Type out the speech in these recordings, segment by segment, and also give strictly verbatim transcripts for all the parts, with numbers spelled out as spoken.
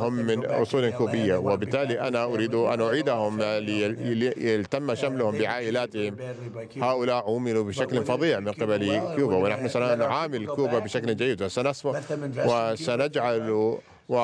هم من أصول كوبية، وبالتالي أنا أريد أن أعيدهم ليتم شملهم بعائلاتهم. هؤلاء عُوملوا بشكل فظيع من قبل كوبا، ونحن سنعامل كوبا بشكل جيد، وسنسمح وسنجعل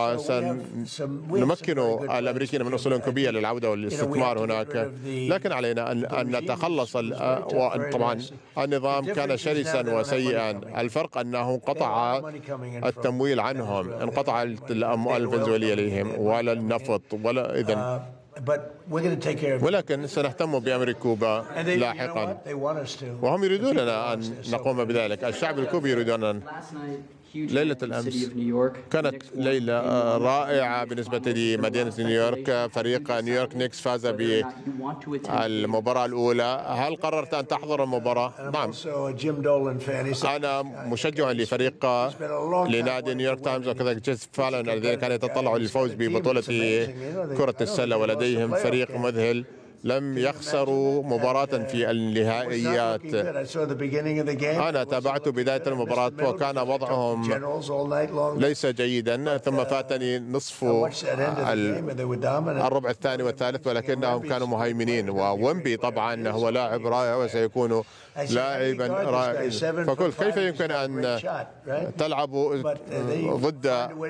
وسنمكن الأمريكيين من أصول كوبية للعودة والاستثمار هناك. لكن علينا أن أن نتخلص. طبعا النظام كان شرسا وسيئا، الفرق أنه قطع التمويل عنهم، انقطع الأموال الفنزويلية إليهم ولا النفط ولا إذن. ولكن سنهتم بأمر كوبا لاحقا، وهم يريدوننا أن نقوم بذلك. الشعب الكوبي يريدون أن ليلة الأمس كانت ليلة رائعة بالنسبة لمدينة نيويورك. فريق نيويورك نيكس فاز بالمباراة الأولى. هل قررت أن تحضر المباراة؟ نعم، أنا مشجع لفريق لنادي نيويورك تايمز وكذلك جيس فالون الذين كانوا يتطلعوا للفوز ببطولة كرة السلة، ولديهم فريق مذهل. لم يخسروا مباراة في النهائيات. أنا تابعت بداية المباراة وكان وضعهم ليس جيدا، ثم فاتني نصف الربع الثاني والثالث، ولكنهم كانوا مهيمنين. وويمبي طبعا هو لاعب رائع وسيكون لاعبا رائعا، فقلت كيف يمكن أن تلعبوا ضد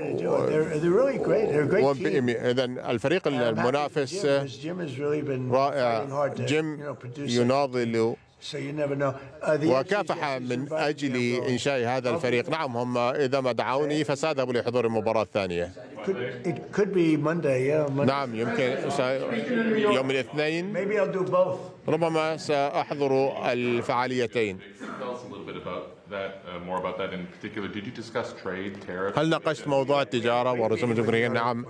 ويمبي؟ إذن الفريق المنافس رائع. جيم يناضل وكافح من أجل إنشاء هذا الفريق. نعم، هم إذا ما دعوني فسأذهب لحضور المباراة الثانية. نعم، يمكن يوم الاثنين ربما سأحضر الفعاليتين. هل ناقشت موضوع التجارة والرسوم الجمركية؟ نعم.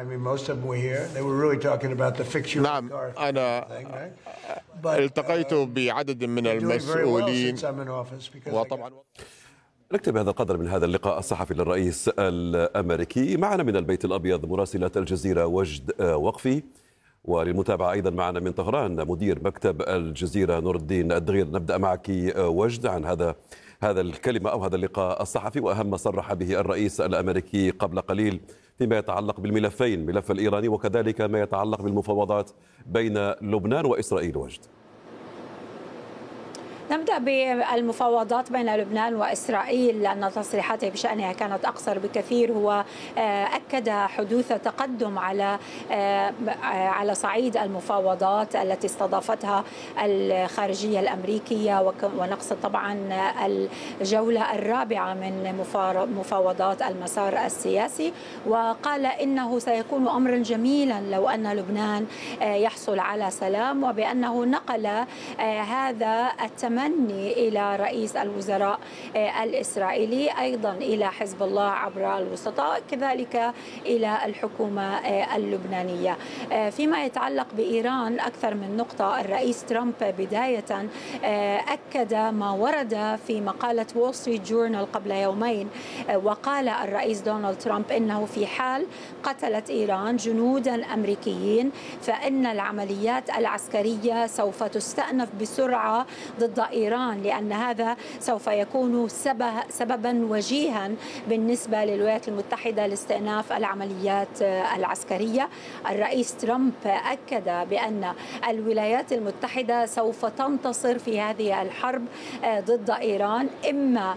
نعم، أنا التقيت بعدد من المسؤولين، وطبعا نكتب هذا القدر من هذا اللقاء الصحفي للرئيس الأمريكي. معنا من البيت الأبيض مراسلة الجزيرة وجد وقفي، وللمتابعة أيضا معنا من طهران مدير مكتب الجزيرة نور الدين الدغير. نبدأ معك وجد عن هذا هذا الكلمة أو هذا اللقاء الصحفي، وأهم ما صرح به الرئيس الأمريكي قبل قليل فيما يتعلق بالملفين، الملف الإيراني وكذلك ما يتعلق بالمفاوضات بين لبنان وإسرائيل. وجد. نبدأ بالمفاوضات بين لبنان وإسرائيل، لأن تصريحاته بشأنها كانت أقصر بكثير. هو أكد حدوث تقدم على على صعيد المفاوضات التي استضافتها الخارجية الأمريكية، ونقصد طبعا الجولة الرابعة من مفاوضات المسار السياسي. وقال إنه سيكون أمرا جميلا لو أن لبنان يحصل على سلام، وبأنه نقل هذا التمني إلى رئيس الوزراء الإسرائيلي، أيضا إلى حزب الله عبر الوسطاء، كذلك إلى الحكومة اللبنانية. فيما يتعلق بإيران أكثر من نقطة. الرئيس ترامب بداية أكد ما ورد في مقالة وول ستريت جورنال قبل يومين، وقال الرئيس دونالد ترامب إنه في حال قتلت إيران جنودا أمريكيين فإن العمليات العسكرية سوف تستأنف بسرعة ضد إيران، لأن هذا سوف يكون سببا وجيها بالنسبة للولايات المتحدة لاستئناف العمليات العسكرية. الرئيس ترامب أكد بأن الولايات المتحدة سوف تنتصر في هذه الحرب ضد إيران، إما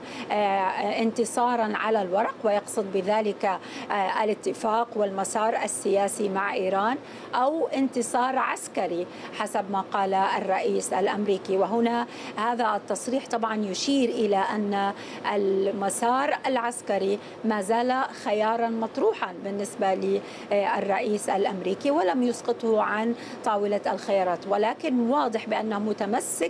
انتصارا على الورق، ويقصد بذلك الاتفاق والمسار السياسي مع إيران، أو انتصار عسكري حسب ما قال الرئيس الأمريكي. وهنا هذا التصريح طبعا يشير إلى أن المسار العسكري ما زال خيارا مطروحا بالنسبة للرئيس الأمريكي، ولم يسقطه عن طاولة الخيارات، ولكن واضح بأنه متمسك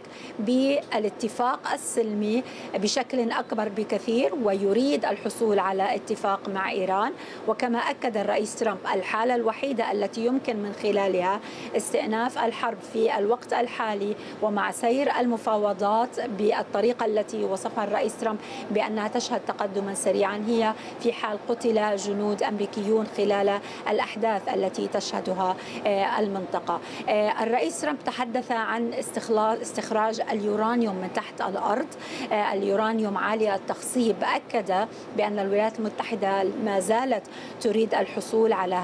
بالاتفاق السلمي بشكل أكبر بكثير، ويريد الحصول على اتفاق مع إيران. وكما أكد الرئيس ترامب الحالة الوحيدة التي يمكن من خلالها استئناف الحرب في الوقت الحالي ومع سير المفاوضات بالطريقة التي وصفها الرئيس ترامب بأنها تشهد تقدما سريعا هي في حال قتل جنود أمريكيون خلال الأحداث التي تشهدها المنطقة. الرئيس ترامب تحدث عن استخراج اليورانيوم من تحت الأرض، اليورانيوم عالي التخصيب. أكد بأن الولايات المتحدة ما زالت تريد الحصول على